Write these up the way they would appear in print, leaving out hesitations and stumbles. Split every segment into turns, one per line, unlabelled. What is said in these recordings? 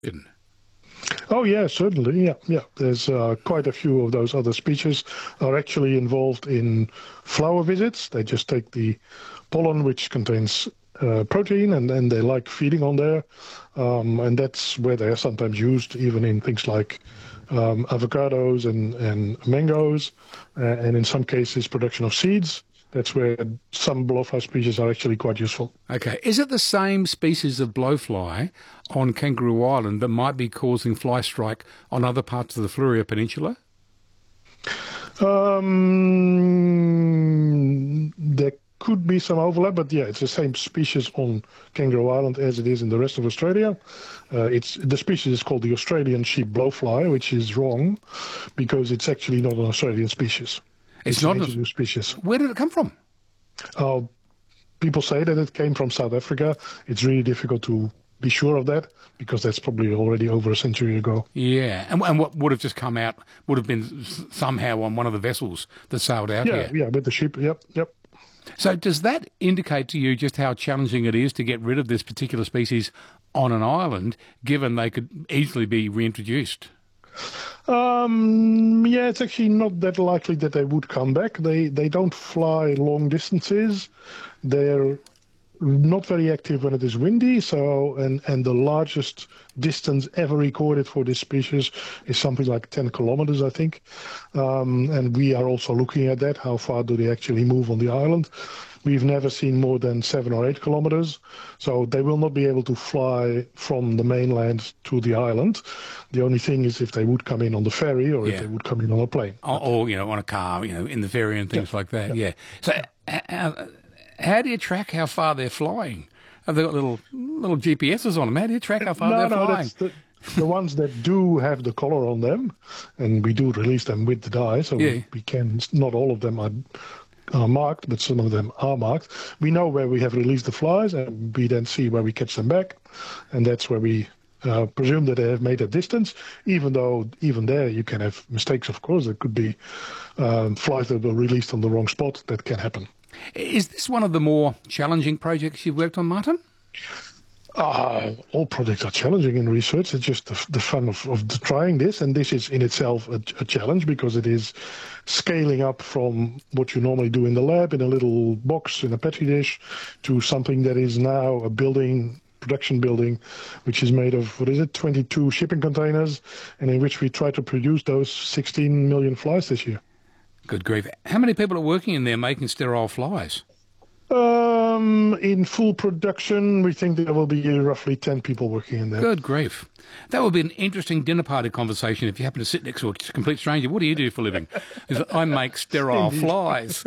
Oh yeah, certainly. Yeah. There's quite a few of those other species are actually involved in flower visits. They just take the pollen, which contains protein, and then they like feeding on there. And that's where they are sometimes used, even in things like avocados and mangoes, and in some cases, production of seeds. That's where some blowfly species are actually quite useful.
Okay. Is it the same species of blowfly on Kangaroo Island that might be causing fly strike on other parts of the Fleurieu Peninsula?
There could be some overlap, but yeah, it's the same species on Kangaroo Island as it is in the rest of Australia. The species is called the Australian sheep blowfly, which is wrong because it's actually not an Australian species.
It's not
a new species.
Where did it come from?
Uh, People say that it came from South Africa. It's really difficult to be sure of that because that's probably already over a century ago.
Yeah, and what would have just come out would have been somehow on one of the vessels that sailed out here.
Yeah, with the ship. Yep.
So does that indicate to you just how challenging it is to get rid of this particular species on an island, given they could easily be reintroduced?
Yeah, it's actually not that likely that they would come back. They don't fly long distances. They're not very active when it is windy. So, and the largest distance ever recorded for this species is something like 10 kilometers, I think. And we are also looking at that. How far do they actually move on the island? We've never seen more than 7 or 8 kilometers. So they will not be able to fly from the mainland to the island. The only thing is if they would come in on the ferry or if they would come in on a plane.
Or on a car, in the ferry and things like that. Yeah. So how do you track how far they're flying? Have they got little GPSs on them? How do you track how far they're flying?
That's the ones that do have the color on them, and we do release them with the dye, so we can, not all of them are marked, but some of them are marked. We know where we have released the flies, and we then see where we catch them back, and that's where we presume that they have made a distance, even though even there you can have mistakes, of course. There could be flies that were released on the wrong spot. That can happen.
Is this one of the more challenging projects you've worked on, Martin?
All projects are challenging in research. It's just the fun of trying this. And this is in itself a challenge because it is scaling up from what you normally do in the lab in a little box in a petri dish to something that is now a production building, which is made of, 22 shipping containers, and in which we try to produce those 16 million flies this year.
Good grief. How many people are working in there making sterile flies?
In full production, we think there will be roughly 10 people working in there.
Good grief. That would be an interesting dinner party conversation if you happen to sit next to a complete stranger. What do you do for a living? I make sterile flies.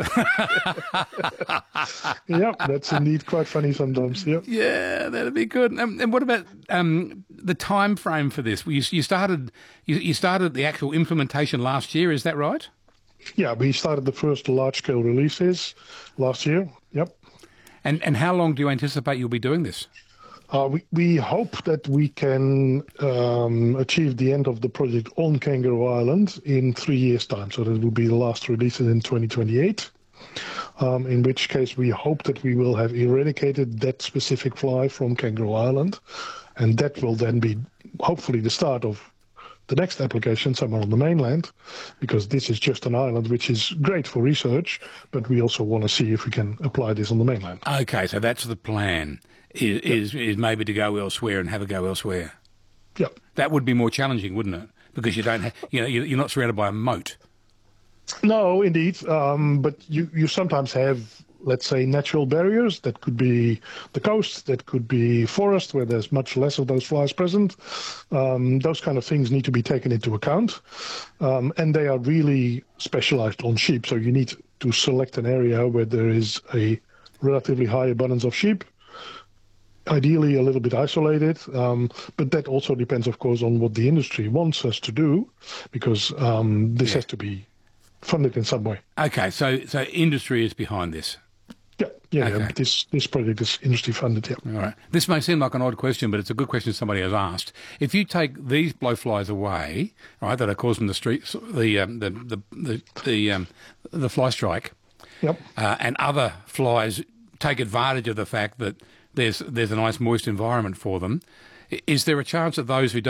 Yep, that's indeed quite funny sometimes. Yep.
Yeah, that'd be good. And what about the time frame for this? You started the actual implementation last year, is that right?
Yeah, we started the first large-scale releases last year. Yep.
And how long do you anticipate you'll be doing this?
We hope that we can achieve the end of the project on Kangaroo Island in 3 years' time. So that will be the last releases in 2028, in which case we hope that we will have eradicated that specific fly from Kangaroo Island. And that will then be hopefully the start of the next application somewhere on the mainland, because this is just an island which is great for research, but we also want to see if we can apply this on the mainland.
Okay, so that's the plan, is maybe to go elsewhere and have a go elsewhere.
Yeah.
That would be more challenging, wouldn't it? Because you don't you're not surrounded by a moat.
No, indeed, but you sometimes have, let's say, natural barriers. That could be the coast, that could be forest where there's much less of those flies present. Those kind of things need to be taken into account. And they are really specialized on sheep. So you need to select an area where there is a relatively high abundance of sheep, ideally a little bit isolated. But that also depends, of course, on what the industry wants us to do, because this has to be funded in some way.
Okay, so industry is behind this.
Yeah,
okay.
This project is industry funded, yeah.
All right. This may seem like an odd question, but it's a good question somebody has asked. If you take these blowflies away, right, that are causing the fly strike,
yep,
and other flies take advantage of the fact that there's a nice moist environment for them, is there a chance that those who don't